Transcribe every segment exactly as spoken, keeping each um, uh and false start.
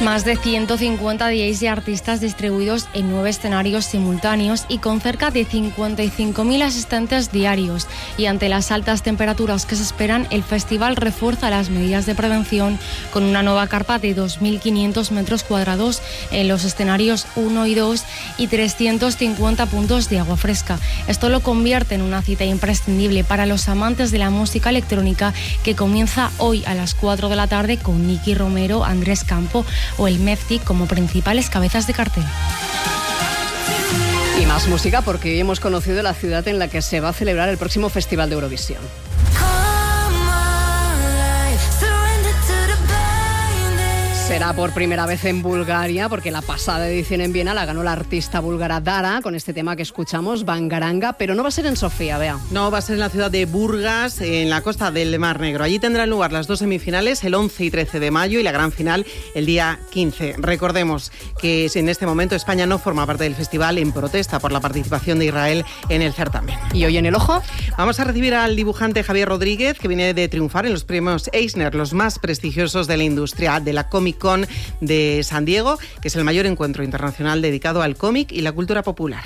Más de ciento cincuenta D Js y artistas distribuidos en nueve escenarios simultáneos y con cerca de cincuenta y cinco mil asistentes diarios. Y ante las altas temperaturas que se esperan, el festival refuerza las medidas de prevención con una nueva carpa de dos mil quinientos metros cuadrados en los escenarios uno y dos y trescientos cincuenta puntos de agua fresca. Esto lo convierte en una cita imprescindible para los amantes de la música electrónica, que comienza hoy a las cuatro de la tarde con Nicky Romero, Andrés Campo o el Mefti como principales cabezas de cartel. Y más música, porque hoy hemos conocido la ciudad en la que se va a celebrar el próximo Festival de Eurovisión. Será por primera vez en Bulgaria, porque la pasada edición en Viena la ganó la artista búlgara Dara con este tema que escuchamos, Bangaranga, pero no va a ser en Sofía, Bea. No, va a ser en la ciudad de Burgas, en la costa del Mar Negro. Allí tendrán lugar las dos semifinales, el once y trece de mayo, y la gran final el día quince. Recordemos que en este momento España no forma parte del festival en protesta por la participación de Israel en el certamen. ¿Y hoy en el ojo? Vamos a recibir al dibujante Javier Rodríguez, que viene de triunfar en los premios Eisner, los más prestigiosos de la industria de la Comic Con de San Diego, que es el mayor encuentro internacional dedicado al cómic y la cultura popular.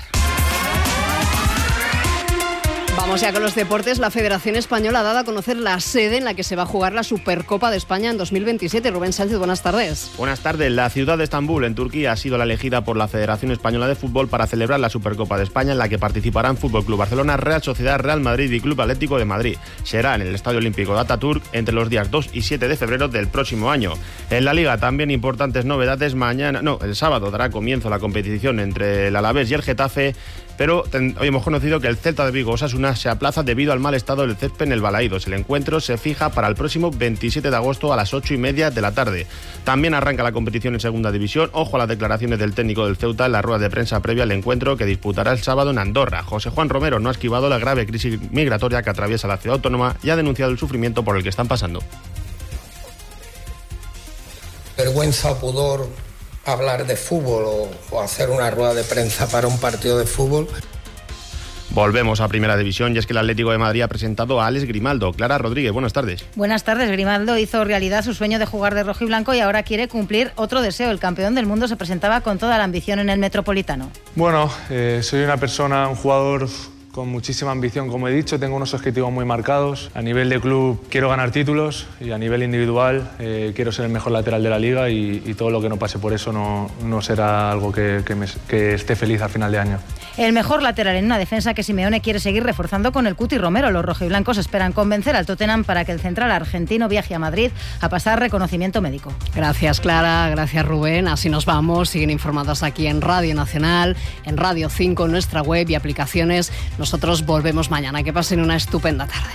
Vamos ya con los deportes. La Federación Española ha dado a conocer la sede en la que se va a jugar la Supercopa de España en dos mil veintisiete. Rubén Sánchez, buenas tardes. Buenas tardes. La ciudad de Estambul, en Turquía, ha sido la elegida por la Federación Española de Fútbol para celebrar la Supercopa de España, en la que participarán Fútbol Club Barcelona, Real Sociedad, Real Madrid y Club Atlético de Madrid. Será en el Estadio Olímpico de Ataturk entre los días dos y siete de febrero del próximo año. En la Liga, también importantes novedades. Mañana, no, el sábado dará comienzo la competición entre el Alavés y el Getafe, pero ten, hoy hemos conocido que el Celta de Vigo Osasuna se aplaza debido al mal estado del césped en el Balaídos. El encuentro se fija para el próximo veintisiete de agosto a las ocho y media de la tarde. También arranca la competición en segunda división. Ojo a las declaraciones del técnico del Ceuta en la rueda de prensa previa al encuentro que disputará el sábado en Andorra. José Juan Romero no ha esquivado la grave crisis migratoria que atraviesa la ciudad autónoma y ha denunciado el sufrimiento por el que están pasando. Vergüenza o pudor hablar de fútbol o, o hacer una rueda de prensa para un partido de fútbol. Volvemos a Primera División, y es que el Atlético de Madrid ha presentado a Alex Grimaldo. Clara Rodríguez, buenas tardes. Buenas tardes. Grimaldo hizo realidad su sueño de jugar de rojo y blanco y ahora quiere cumplir otro deseo. El campeón del mundo se presentaba con toda la ambición en el Metropolitano. Bueno, eh, soy una persona, un jugador con muchísima ambición, como he dicho. Tengo unos objetivos muy marcados. A nivel de club quiero ganar títulos y a nivel individual eh, quiero ser el mejor lateral de la liga, y, y todo lo que no pase por eso no, no será algo que, que, me, que esté feliz al final de año. El mejor lateral en una defensa que Simeone quiere seguir reforzando con el Cuti Romero. Los rojiblancos esperan convencer al Tottenham para que el central argentino viaje a Madrid a pasar reconocimiento médico. Gracias, Clara. Gracias, Rubén. Así nos vamos. Siguen informados aquí en Radio Nacional, en Radio cinco, en nuestra web y aplicaciones. Nosotros volvemos mañana. Que pasen una estupenda tarde.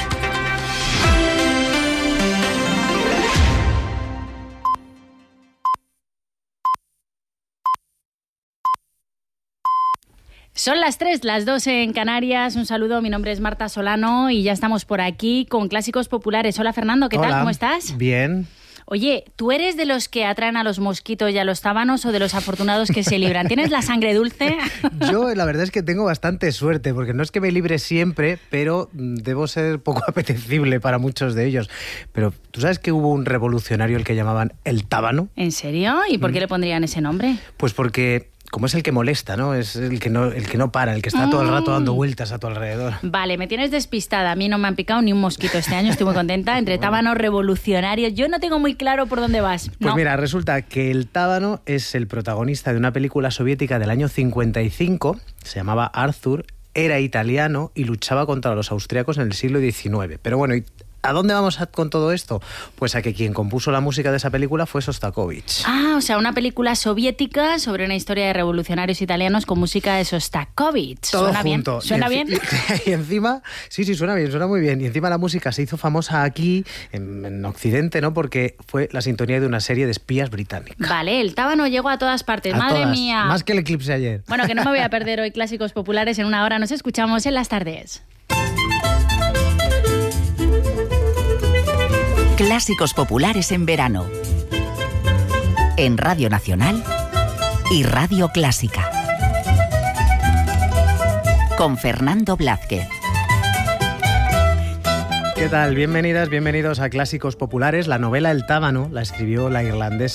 Son las tres, las dos en Canarias. Un saludo, mi nombre es Marta Solano y ya estamos por aquí con Clásicos Populares. Hola, Fernando, ¿qué Hola. tal? ¿Cómo estás? Bien. Oye, ¿tú eres de los que atraen a los mosquitos y a los tábanos o de los afortunados que se libran? ¿Tienes la sangre dulce? Yo la verdad es que tengo bastante suerte, porque no es que me libre siempre, pero debo ser poco apetecible para muchos de ellos. Pero ¿tú sabes que hubo un revolucionario el que llamaban el tábano? ¿En serio? ¿Y por qué le pondrían ese nombre? Pues porque, como es el que molesta, ¿no? Es el que no, el que no para, el que está todo el rato dando vueltas a tu alrededor. Vale, me tienes despistada. A mí no me han picado ni un mosquito este año, estoy muy contenta. Entre bueno. tábanos revolucionarios, yo no tengo muy claro por dónde vas. Pues no. mira, resulta que el tábano es el protagonista de una película soviética del año cincuenta y cinco, se llamaba Arthur, era italiano y luchaba contra los austríacos en el siglo diecinueve. Pero bueno, ¿a dónde vamos a, con todo esto? Pues a que quien compuso la música de esa película fue Sostakovich. Ah, o sea, una película soviética sobre una historia de revolucionarios italianos con música de Sostakovich. Todo ¿Suena junto. bien? ¿Suena y bien? Y, y encima, sí, sí, suena bien, suena muy bien. Y encima la música se hizo famosa aquí, en, en Occidente, ¿no? Porque fue la sintonía de una serie de espías británicas. Vale, el tábano llegó a todas partes. A Madre todas, mía. Más que el eclipse ayer. Bueno, que no me voy a perder hoy Clásicos Populares. En una hora nos escuchamos en las tardes. Clásicos Populares en verano. En Radio Nacional y Radio Clásica. Con Fernando Blázquez. ¿Qué tal? Bienvenidas, bienvenidos a Clásicos Populares. La novela El tábano la escribió la irlandesa